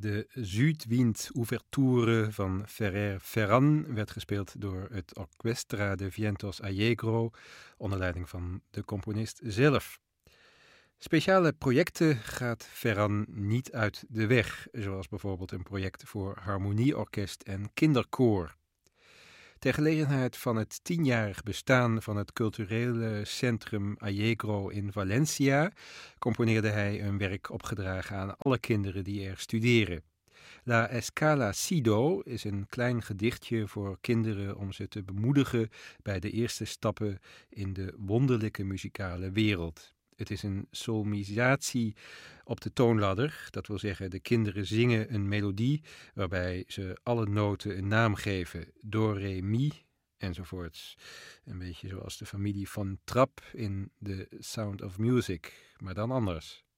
De Südwind-ouverture van Ferrer Ferran werd gespeeld door het Orquestra de Vientos Allegro onder leiding van de componist zelf. Speciale projecten gaat Ferran niet uit de weg, zoals bijvoorbeeld een project voor harmonieorkest en kinderkoor. Ter gelegenheid van het 10-jarig bestaan van het culturele centrum Allegro in Valencia componeerde hij een werk opgedragen aan alle kinderen die er studeren. La Escala Sido is een klein gedichtje voor kinderen om ze te bemoedigen bij de eerste stappen in de wonderlijke muzikale wereld. Het is een solmisatie op de toonladder, dat wil zeggen de kinderen zingen een melodie waarbij ze alle noten een naam geven, do, re, mi enzovoorts. Een beetje zoals de familie van Trapp in The Sound of Music, maar dan anders.